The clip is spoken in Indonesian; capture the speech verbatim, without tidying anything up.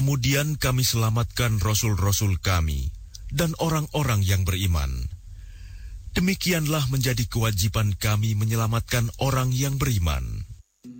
Kemudian kami selamatkan rasul-rasul kami dan orang-orang yang beriman. Demikianlah menjadi kewajiban kami menyelamatkan orang yang beriman.